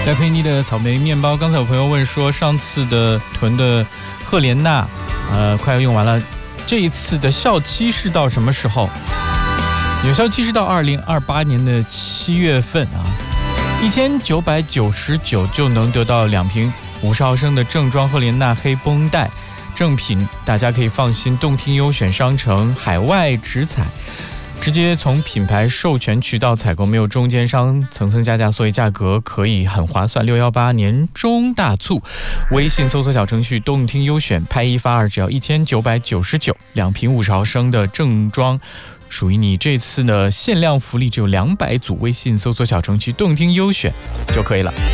戴佩妮的草莓面包。刚才有朋友问说，上次的囤的赫莲娜，快要用完了，这一次的效期是到什么时候？有效期是到2028年的7月份啊，1999就能得到2瓶50毫升的正装赫莲娜黑绷带正品，大家可以放心，动听优选商城海外直采。直接从品牌授权渠道采购，没有中间商层层加价，所以价格可以很划算。618年中大促，微信搜索小程序动听优选，拍1发2，只要1999，2瓶50毫升的正装属于你。这次呢限量福利只有200组，微信搜索小程序动听优选就可以了。